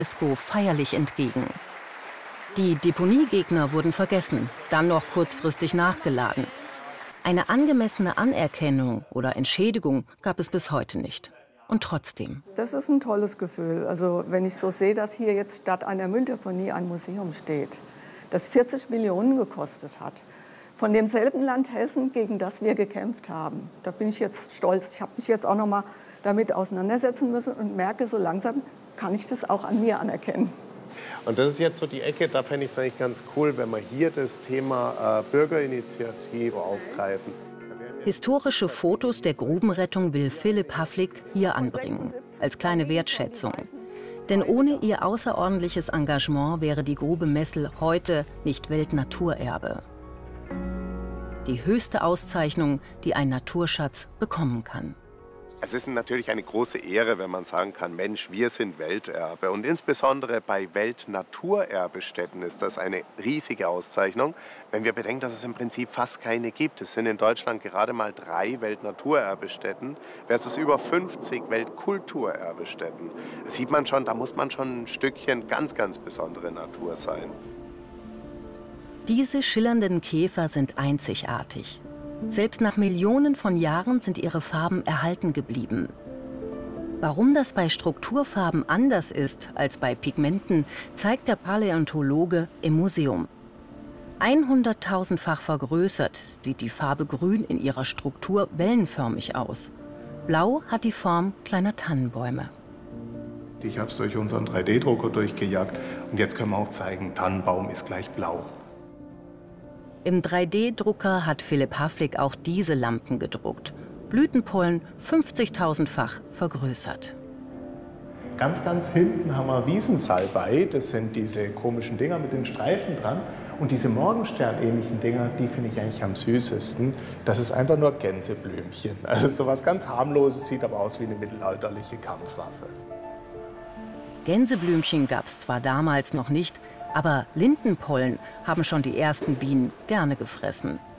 UNESCO feierlich entgegen. Die Deponiegegner wurden vergessen, dann noch kurzfristig nachgeladen. Eine angemessene Anerkennung oder Entschädigung gab es bis heute nicht. Und trotzdem. Das ist ein tolles Gefühl. Also wenn ich so sehe, dass hier jetzt statt einer Mülldeponie ein Museum steht, das 40 Millionen gekostet hat, von demselben Land Hessen, gegen das wir gekämpft haben. Da bin ich jetzt stolz. Ich habe mich jetzt auch noch mal damit auseinandersetzen müssen und merke, so langsam kann ich das auch an mir anerkennen. Und das ist jetzt so die Ecke, da fände ich es eigentlich ganz cool, wenn wir hier das Thema Bürgerinitiative aufgreifen. Historische Fotos der Grubenrettung will Philipp Havlik hier anbringen, als kleine Wertschätzung. Denn ohne ihr außerordentliches Engagement wäre die Grube Messel heute nicht Weltnaturerbe. Die höchste Auszeichnung, die ein Naturschatz bekommen kann. Es ist natürlich eine große Ehre, wenn man sagen kann, Mensch, wir sind Welterbe. Und insbesondere bei Weltnaturerbestätten ist das eine riesige Auszeichnung, wenn wir bedenken, dass es im Prinzip fast keine gibt. Es sind in Deutschland gerade mal 3 Weltnaturerbestätten versus über 50 Weltkulturerbestätten. Da sieht man schon, da muss man schon ein Stückchen ganz, ganz besondere Natur sein. Diese schillernden Käfer sind einzigartig. Selbst nach Millionen von Jahren sind ihre Farben erhalten geblieben. Warum das bei Strukturfarben anders ist als bei Pigmenten, zeigt der Paläontologe im Museum. 100.000-fach vergrößert sieht die Farbe Grün in ihrer Struktur wellenförmig aus. Blau hat die Form kleiner Tannenbäume. Ich habe es durch unseren 3D-Drucker durchgejagt und jetzt können wir auch zeigen, Tannenbaum ist gleich blau. Im 3D-Drucker hat Philipp Havlik auch diese Lampen gedruckt. Blütenpollen 50.000-fach vergrößert. Ganz, ganz hinten haben wir Wiesensalbei. Das sind diese komischen Dinger mit den Streifen dran. Und diese Morgenstern-ähnlichen Dinger, die finde ich eigentlich am süßesten. Das ist einfach nur Gänseblümchen. Also sowas ganz harmloses, sieht aber aus wie eine mittelalterliche Kampfwaffe. Gänseblümchen gab es zwar damals noch nicht, aber Lindenpollen haben schon die ersten Bienen gerne gefressen.